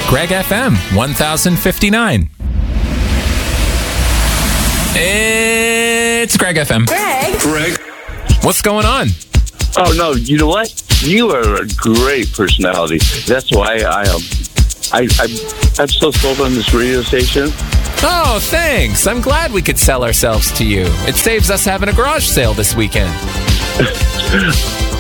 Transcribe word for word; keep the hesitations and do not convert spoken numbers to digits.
Greg F M, one thousand fifty-nine. It's Greg F M. Greg. Greg. What's going on? Oh, no, you know what? You are a great personality. That's why I am. Um, I, I'm, I'm so sold on this radio station. Oh, thanks. I'm glad we could sell ourselves to you. It saves us having a garage sale this weekend.